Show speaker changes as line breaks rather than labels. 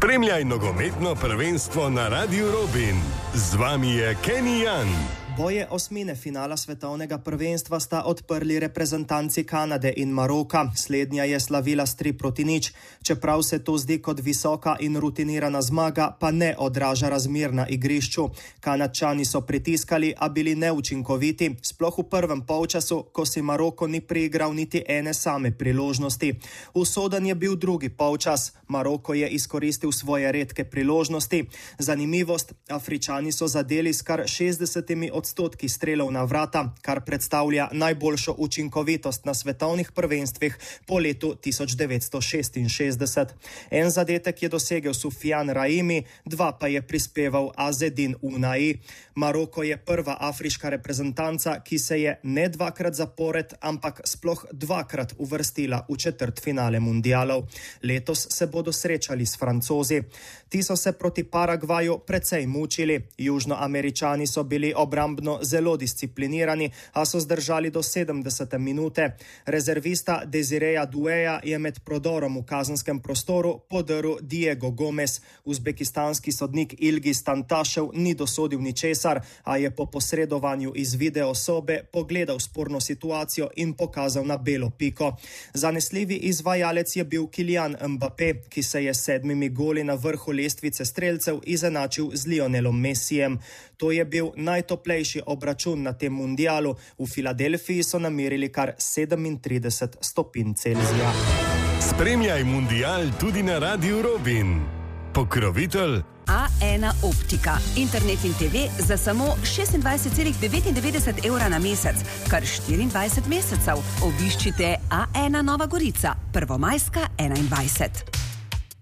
Spremljaj nogometno prvenstvo na Radiu Robin. Z vami je Kenny Jan.
Boje osmine finala svetovnega prvenstva sta odprli reprezentanci Kanade in Maroka. Slednja je slavila s 3-0. Čeprav se to zdi kot visoka in rutinirana zmaga, pa ne odraža razmer na igrišču. Kanadčani so pritiskali, a bili neučinkoviti, sploh v prvem polčasu, ko si Maroko ni priigral niti ene same priložnosti. Usoden je bil drugi polčas. Maroko je izkoristil svoje redke priložnosti. Zanimivost, Afričani so zadeli s kar 60% strelov na vrata, kar predstavlja najboljšo učinkovitost na svetovnih prvenstvih po letu 1966. En zadetek je dosegel Sufjan Rahimi, dva pa je prispeval Azzedine Ounahi. Maroko je prva afriška reprezentanca, ki se je ne dvakrat zapored, ampak sploh dvakrat uvrstila v četrtfinale mundialov. Letos se bodo srečali s Francozi. Ti so se proti Paragvaju precej mučili. Južnoameričani so bili obrambno zelo disciplinirani, a so zdržali do 70. minute. Rezervista Desireja Doueja je med prodorom v kazenskem prostoru podrl Diego Gomez. Uzbekistanski sodnik Ilgiz Tantashev ni dosodil ničesar, a je po posredovanju iz video sobe pogledal sporno situacijo in pokazal na belo piko. Zanesljivi izvajalec je bil Kylian Mbappé, ki se je s 7 goli na vrhu lestvice strelcev izenačil z Lionelom Messijem. To je bil najtoplejši obračun na tem mundialu. V Filadelfiji so namerili kar 37 stopinj Celzija.
Spremljaj mundial tudi na Radiu Robin. Pokrovitelj
A1 Optika. Internet in TV za samo 26,99 evra na mesec, kar 24 mesecev. Obiščite A1 Nova Gorica, Prvomajska 21.